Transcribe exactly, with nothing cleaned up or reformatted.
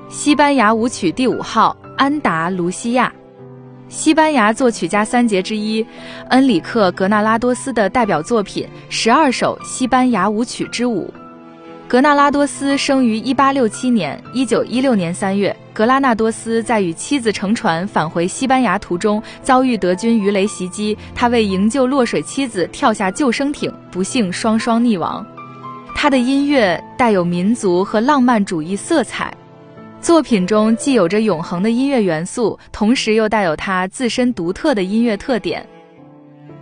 西班牙舞曲第五号，安达卢西亚。西班牙作曲家三杰之一，恩里克·格纳拉多斯的代表作品《十二首西班牙舞曲之舞》。格纳拉多斯生于一八六七年，一九一六年三月，格拉纳多斯在与妻子乘船返回西班牙途中，遭遇德军鱼雷袭击，他为营救落水妻子跳下救生艇，不幸双双溺亡。他的音乐带有民族和浪漫主义色彩，作品中既有着永恒的音乐元素，同时又带有他自身独特的音乐特点。